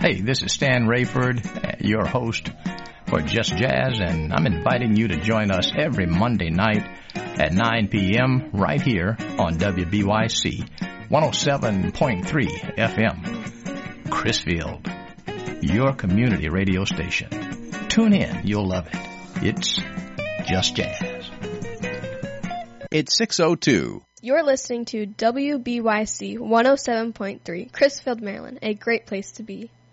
Hey, this is Stan Rayford, your host for Just Jazz, and I'm inviting you to join us every Monday night at 9 p.m. right here on WBYC 107.3 FM. Chrisfield, your community radio station. Tune in, you'll love it. It's Just Jazz. It's 6:02. You're listening to WBYC 107.3, Chrisfield, Maryland, a great place to be.